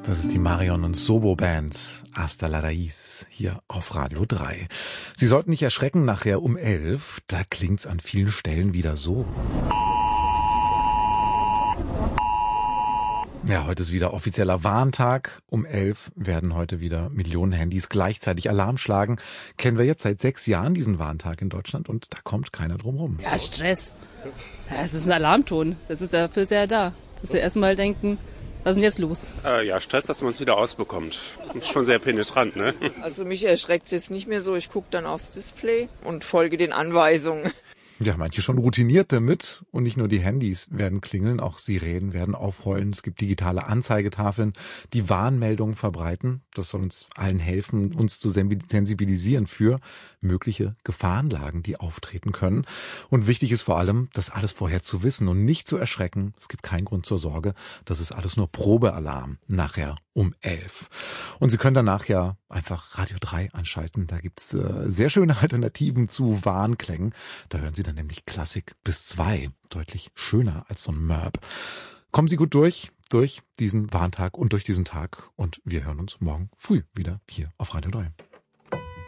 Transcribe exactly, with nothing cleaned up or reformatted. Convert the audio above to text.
Das ist die Marion und Sobo Band Hasta la Raíz hier auf Radio drei. Sie sollten nicht erschrecken, nachher um elf, da klingt's an vielen Stellen wieder so. Ja, heute ist wieder offizieller Warntag. Um elf werden heute wieder Millionen Handys gleichzeitig Alarm schlagen. Kennen wir jetzt seit sechs Jahren diesen Warntag in Deutschland und da kommt keiner drum rum. Ja, Stress. Ja, es ist ein Alarmton. Das ist dafür ist ja da. Dass wir erstmal denken, was ist denn jetzt los? Äh, ja, Stress, dass man es wieder ausbekommt. Ist schon sehr penetrant, ne? Also mich erschreckt es jetzt nicht mehr so. Ich gucke dann aufs Display und folge den Anweisungen. Ja, manche schon routiniert damit und nicht nur die Handys werden klingeln, auch Sirenen werden aufheulen. Es gibt digitale Anzeigetafeln, die Warnmeldungen verbreiten. Das soll uns allen helfen, uns zu sensibilisieren für mögliche Gefahrenlagen, die auftreten können. Und wichtig ist vor allem, das alles vorher zu wissen und nicht zu erschrecken. Es gibt keinen Grund zur Sorge. Das ist alles nur Probealarm nachher um elf. Und Sie können danach ja einfach Radio drei anschalten. Da gibt's äh, sehr schöne Alternativen zu Warnklängen. Da hören Sie dann nämlich Klassik bis zwei. Deutlich schöner als so ein Mörb. Kommen Sie gut durch, durch diesen Warntag und durch diesen Tag. Und wir hören uns morgen früh wieder hier auf Radio drei.